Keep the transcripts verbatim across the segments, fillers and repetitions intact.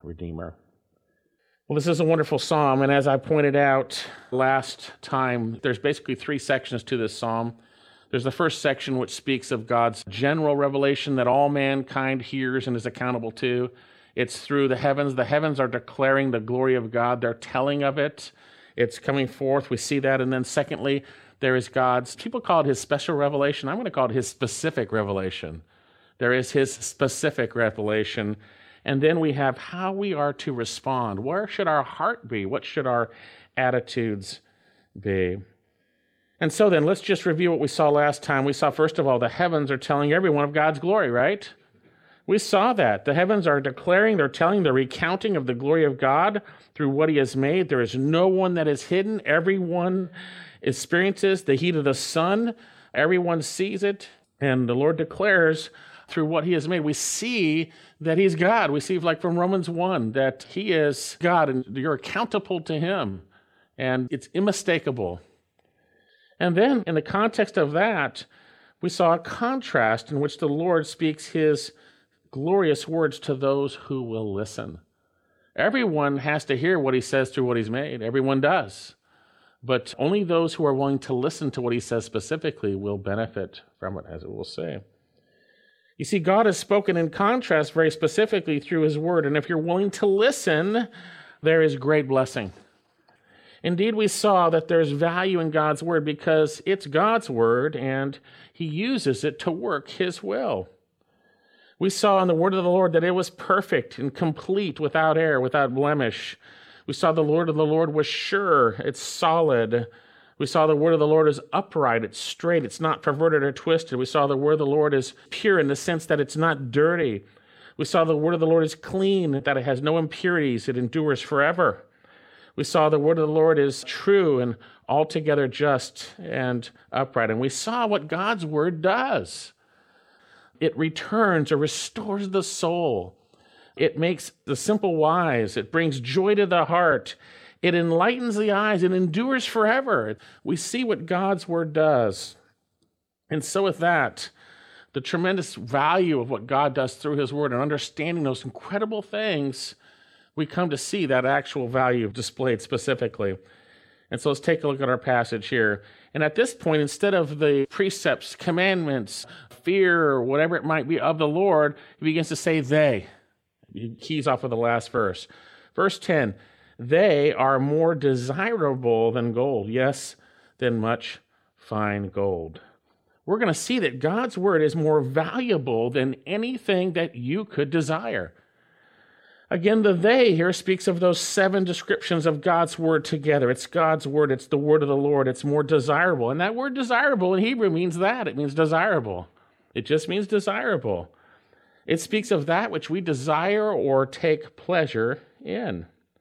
Redeemer. Well, this is a wonderful psalm, and as I pointed out last time, there's basically three sections to this psalm. There's the first section which speaks of God's general revelation that all mankind hears and is accountable to. It's through the heavens. The heavens are declaring the glory of God. They're telling of it. It's coming forth. We see that. And then secondly, there is God's, people call it his special revelation. I'm going to call it his specific revelation. There is his specific revelation. And then we have how we are to respond. Where should our heart be? What should our attitudes be? And so then, let's just review what we saw last time. We saw, first of all, the heavens are telling everyone of God's glory, right? We saw that. The heavens are declaring, they're telling, they're recounting of the glory of God through what he has made. There is no one that is hidden. Everyone experiences the heat of the sun. Everyone sees it. And the Lord declares through what he has made. We see that he's God. We see, like from Romans one, that he is God and you're accountable to him. And it's unmistakable. And then, in the context of that, we saw a contrast in which the Lord speaks his glorious words to those who will listen. Everyone has to hear what he says through what he's made. Everyone does. But only those who are willing to listen to what he says specifically will benefit from it, as it will say. You see, God has spoken in contrast very specifically through his word. And if you're willing to listen, there is great blessing. Indeed, we saw that there's value in God's word because it's God's word and he uses it to work his will. We saw in the word of the Lord that it was perfect and complete, without error, without blemish. We saw the word of the Lord was sure, it's solid. We saw the word of the Lord is upright, it's straight, it's not perverted or twisted. We saw the word of the Lord is pure in the sense that it's not dirty. We saw the word of the Lord is clean, that it has no impurities, it endures forever. We saw the word of the Lord is true and altogether just and upright. And we saw what God's word does. It returns or restores the soul. It makes the simple wise. It brings joy to the heart. It enlightens the eyes. It endures forever. We see what God's word does. And so with that, the tremendous value of what God does through his word and understanding those incredible things, we come to see that actual value displayed specifically. And so let's take a look at our passage here. And at this point, instead of the precepts, commandments, fear, or whatever it might be of the Lord, he begins to say they. He keys off of the last verse. Verse ten, they are more desirable than gold, yes, than much fine gold. We're going to see that God's word is more valuable than anything that you could desire. Again, the they here speaks of those seven descriptions of God's word together. It's God's word. It's the word of the Lord. It's more desirable. And that word desirable in Hebrew means that. It means desirable. It just means desirable. It speaks of that which we desire or take pleasure in.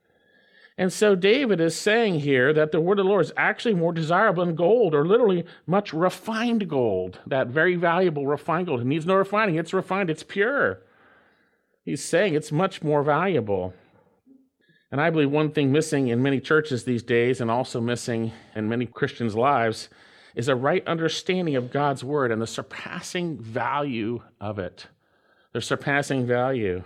And so David is saying here that the word of the Lord is actually more desirable than gold, or literally much refined gold, that very valuable refined gold. It needs no refining. It's refined. It's pure. He's saying it's much more valuable. And I believe one thing missing in many churches these days, and also missing in many Christians' lives, is a right understanding of God's word and the surpassing value of it. The surpassing value.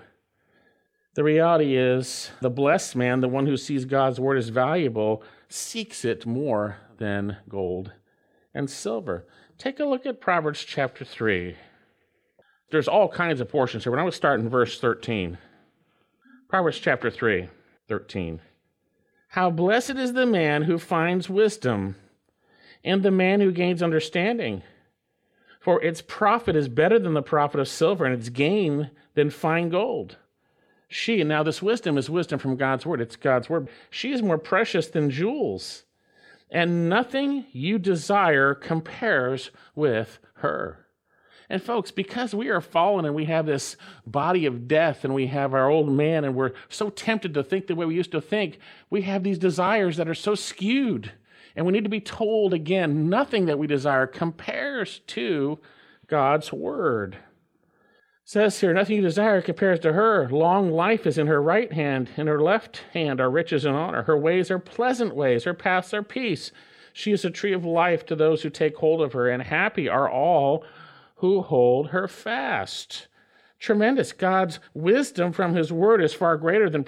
The reality is, the blessed man, the one who sees God's word as valuable, seeks it more than gold and silver. Take a look at Proverbs chapter three. There's all kinds of portions here, but I would start in verse thirteen. Proverbs chapter three, thirteen. How blessed is the man who finds wisdom, and the man who gains understanding. For its profit is better than the profit of silver, and its gain than fine gold. She, now this wisdom is wisdom from God's word. It's God's word. She is more precious than jewels, and nothing you desire compares with her. And folks, because we are fallen and we have this body of death and we have our old man and we're so tempted to think the way we used to think, we have these desires that are so skewed. And we need to be told again, nothing that we desire compares to God's word. It says here, nothing you desire compares to her. Long life is in her right hand. In her left hand are riches and honor. Her ways are pleasant ways. Her paths are peace. She is a tree of life to those who take hold of her, and happy are all who hold her fast. Tremendous. God's wisdom from his word is far greater than